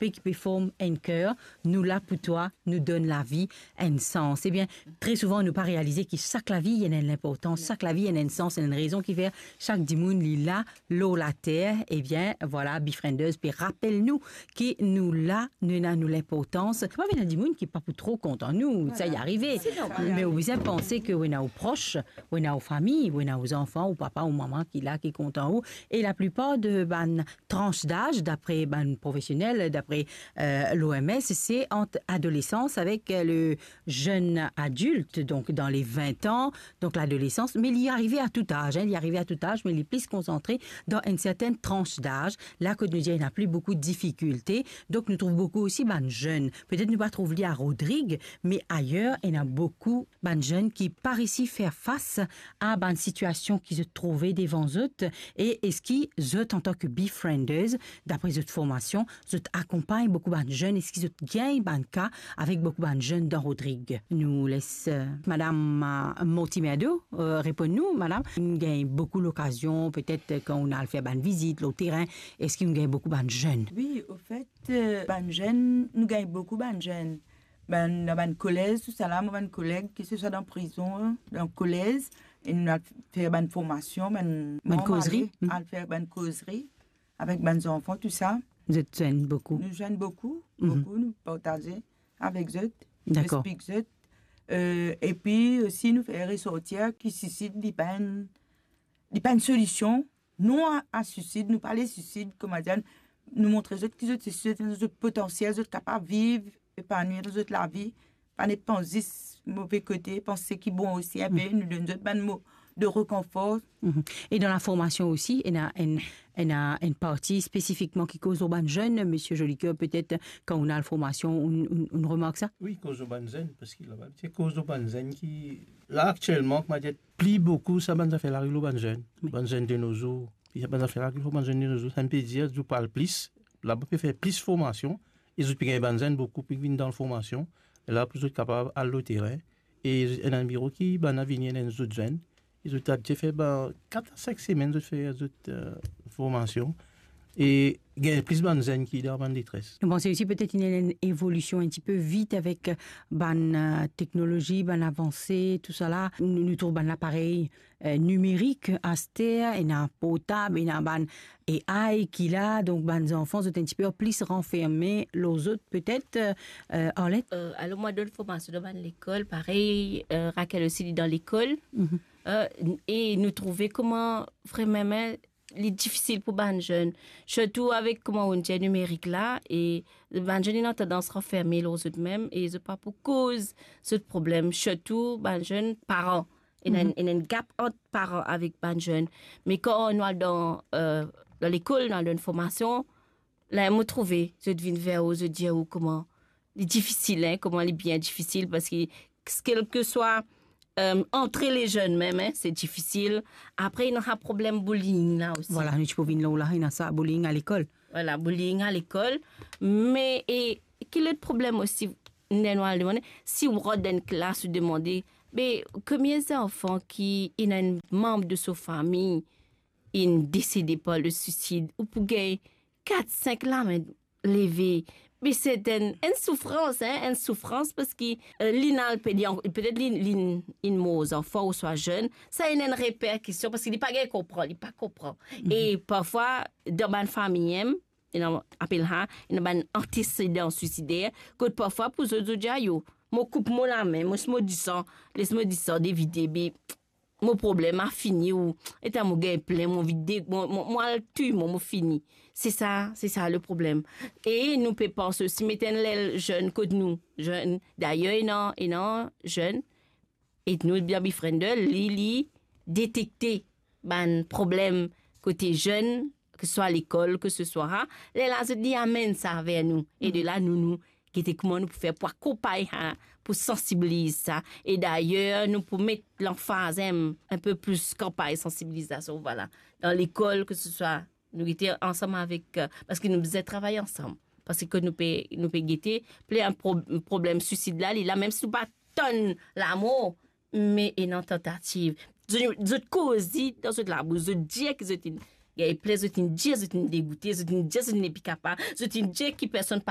peut qui peut former un cœur, nous là pour toi, nous donne la vie, un sens. Eh bien, très souvent, on nous pas réaliser que chaque la vie, il y a une importance, chaque la vie, il y a un sens, il y a une raison qui fait chaque dimoun, là, l'eau, la terre. Eh bien, voilà, befriendeuse, puis rappelle-nous que nous là, nous avons l'importance. C'est pas un dimoun qui n'est pas pour trop content nous, ça y est arrivé. Mais vous avez pensé que on a aux proches, on a aux familles, on a aux enfants, aux papa, aux mamans qui là, qui est content où. Et la plupart de tranches d'âge, d'après professionnels, d'après l'OMS, c'est entre adolescence avec le jeune adulte, donc dans les 20 ans, donc l'adolescence. Mais il y est arrivé à tout âge, il y est arrivé à tout âge, mais il est plus concentré dans une certaine tranche d'âge. Là, que nous disons, il n'a plus beaucoup de difficultés. Donc, nous trouvons beaucoup aussi de jeunes. Peut-être nous ne pas trouver à Rodrigue, mais ailleurs, il y a beaucoup de jeunes qui par ici faire face à une situation qu'ils ont trouvée devant eux. Et est-ce qu'ils, en tant que befrienders, d'après cette formation, accompagnent beaucoup de jeunes? Est-ce qu'ils gagnent un cas avec beaucoup de jeunes dans Rodrigue? Nous laisse Madame Mortimerdo répondre-nous, Madame. Nous gagnons beaucoup l'occasion, peut-être quand on a fait une visite, le terrain. Est-ce qu'il nous gagne beaucoup de jeunes? Oui, au fait, jeunes, nous gagnons beaucoup de jeunes. Dans un collège, tout ça là, mon collègue qui se soit dans prison, dans le collège, et nous avons fait une formation, une causerie. Nous avons fait une causerie avec mes enfants, tout ça. Vous êtes jeunes beaucoup? Nous jeunes beaucoup, nous partageons avec eux. D'accord. Et puis aussi, nous faisons ressortir qui suicide, il n'y a pas une solution. Nous, à suicide, nous parler de suicide, comment dire, nous montrer qu'ils ont un potentiel, ils sont capables de vivre, épanouir la vie, pas ne penser mauvais côté, penser qu'ils bon aussi, nous donnons d'autres mots de réconfort. Et dans la formation aussi, il y a une partie spécifiquement qui cause aux bonnes jeunes. Monsieur Jolicoeur, peut-être quand on a la formation, on remarque ça? Oui, cause aux bonnes jeunes, parce qu'il y a une cause aux bonnes jeunes qui, là actuellement, plie beaucoup, ça va faire la rue aux bonnes jeunes. Bonnes jeunes de nos jours. Puis ça va faire la rue aux bonnes jeunes de nos jours. Ça me peut dire, je parle plus. Là-bas, on peut faire plus de formation. Ils ont gagné bonnes jeunes beaucoup, puis ils viennent dans la formation. Et là, plus être capable d'aller au terrain. Et il y a un bureau qui va venir dans les autres jeunes. Ils ont fait 4 à 5 semaines de faire cette formation. Et il y a plus de jeunes qui sont en détresse. Vous pensez aussi peut-être une évolution un petit peu vite avec la technologie, l'avancée, tout ça là. Nous trouvons l'appareil numérique à terre, et un portable, et un AI qui a, donc les enfants sont un petit peu plus renfermés, les autres peut-être. Arlette? Alors moi, dans la formation dans l'école, pareil, Raquel aussi dans l'école. Et nous trouver comment vraiment les difficile pour les jeunes, surtout avec comment on dit numérique là, et les jeunes ont tendance à renfermer les autres mêmes, et c'est pas pour cause de ce problème, surtout les jeunes parents. Il y a un gap entre parents avec les jeunes. Mais quand on est dans l'école, dans une formation, là, on trouve, je devine vers eux, je dis comment, c'est difficile, hein, comment c'est bien difficile, parce que quel que soit entre les jeunes même, hein, c'est difficile. Après, il y a un problème bullying là aussi. Voilà, nous pouvons là, il y a ça, bullying à l'école. Voilà, bullying à l'école. Mais, et quel est le problème aussi, si on rentre dans une classe, vous demandez, mais combien d'enfants qui, il y a un membre de sa famille, il décédé par le suicide, ou pour gagner 4-5 lames levées. Mais c'est une souffrance, hein, une souffrance parce que l'inal peut-être une aux enfants ou soit jeune, ça a une répercussion parce qu'il n'est pas comprendre, il pas comprendre. Et parfois dans ma famille, il appelle ça, il y a un antécédent suicidaire que parfois pour eux dire yo, moi coupe mon la main, moi me dis ça, laisse-moi dire ça des vidéos. Mon problème a fini ou et à mon gain plein mon vidéo moi tue mon fini. C'est ça le problème. Et nous peut penser aussi mettre les jeunes que nous jeunes d'ailleurs et non jeunes et nous bien befriender Lili détecter ban problème côté jeune que ce soit à l'école que ce soit les là se dit amène ça vers nous et de là nous qui était comment nous pour faire pour accompagner pour sensibiliser ça et d'ailleurs nous pour mettre l'emphase un peu plus campagne sensibilisation voilà dans l'école que ce soit nous étions ensemble avec parce que nous faisions travailler ensemble parce que nous peut guetter plein un problème suicide là il a même si nous pas tonne l'amour mais une tentative de cause dit dans cette la bouche de dire que il y a plein de gens qui sont dégoûtés, de gens qui ne sont pas capables, de gens qui personne